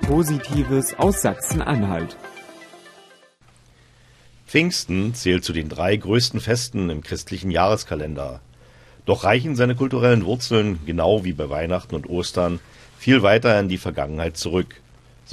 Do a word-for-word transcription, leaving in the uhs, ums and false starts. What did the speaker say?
Positives aus Sachsen-Anhalt. Pfingsten zählt zu den drei größten Festen im christlichen Jahreskalender. Doch reichen seine kulturellen Wurzeln, genau wie bei Weihnachten und Ostern, viel weiter in die Vergangenheit zurück.